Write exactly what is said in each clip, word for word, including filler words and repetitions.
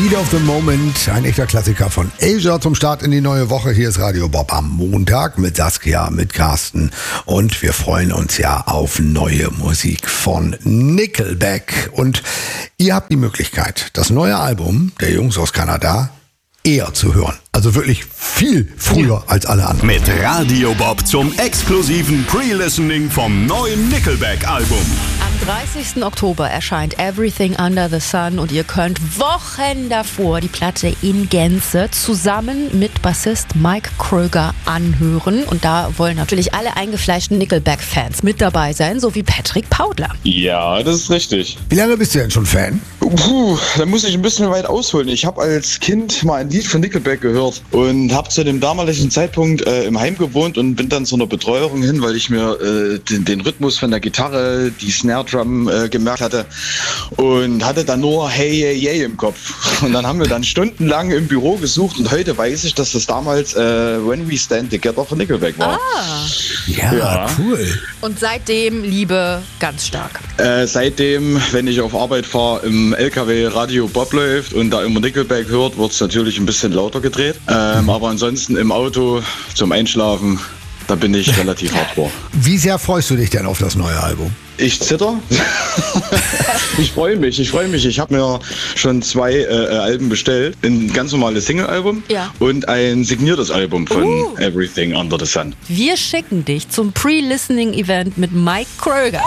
Heat of the Moment, ein echter Klassiker von Asia zum Start in die neue Woche. Hier ist Radio Bob am Montag mit Saskia, mit Carsten und wir freuen uns ja auf neue Musik von Nickelback. Und ihr habt die Möglichkeit, das neue Album der Jungs aus Kanada eher zu hören. Also wirklich viel früher als alle anderen. Mit Radio Bob zum exklusiven Pre-Listening vom neuen Nickelback-Album. Am dreißigsten Oktober erscheint Everything Under the Sun und ihr könnt Wochen davor die Platte in Gänze zusammen mit Bassist Mike Kröger anhören. Und da wollen natürlich alle eingefleischten Nickelback-Fans mit dabei sein, so wie Patrick Paudler. Ja, das ist richtig. Wie lange bist du denn schon Fan? Puh, da muss ich ein bisschen weit ausholen. Ich habe als Kind mal ein Lied von Nickelback gehört und habe zu dem damaligen Zeitpunkt äh, im Heim gewohnt und bin dann zu einer Betreuerin hin, weil ich mir äh, den, den Rhythmus von der Gitarre, die Snare Drum äh, gemerkt hatte und hatte dann nur Hey, Hey, Hey im Kopf. Und dann haben wir dann stundenlang im Büro gesucht und heute weiß ich, dass das damals äh, When We Stand Together von Nickelback war. Ah. Ja, Ja. cool. Und seitdem Liebe ganz stark. Äh, seitdem, wenn ich auf Arbeit fahre, im L K W Radio Bob läuft und da immer Nickelback hört, wird es natürlich ein bisschen lauter gedreht. Ähm, aber ansonsten im Auto zum Einschlafen, da bin ich relativ hardcore. Wie sehr freust du dich denn auf das neue Album? Ich zitter. ich freue mich, ich freue mich. Ich habe mir schon zwei äh, Alben bestellt. Ein ganz normales Single-Album Ja. und ein signiertes Album von Uh. Everything Under the Sun. Wir schicken dich zum Pre-Listening-Event mit Mike Kröger.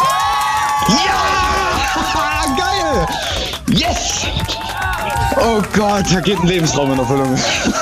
Ja! Geil! Yes! Oh Gott, da geht ein Lebensraum in Erfüllung.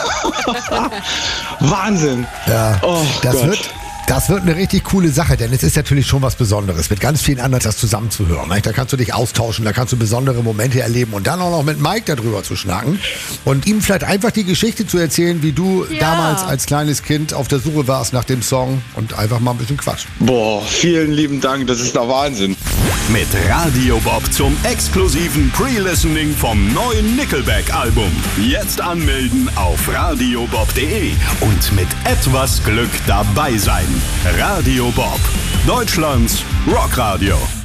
Wahnsinn! Ja, Oh das Gott. wird... Das wird eine richtig coole Sache, denn es ist natürlich schon was Besonderes, mit ganz vielen anderen das zusammenzuhören. Nicht? Da kannst du dich austauschen, da kannst du besondere Momente erleben und dann auch noch mit Mike darüber zu schnacken und ihm vielleicht einfach die Geschichte zu erzählen, wie du Ja. damals als kleines Kind auf der Suche warst nach dem Song und einfach mal ein bisschen quatschen. Boah, vielen lieben Dank, das ist der Wahnsinn. Mit Radio Bob zum exklusiven Pre-Listening vom neuen Nickelback-Album. Jetzt anmelden auf radiobob punkt de und mit etwas Glück dabei sein. Radio Bob, Deutschlands Rockradio.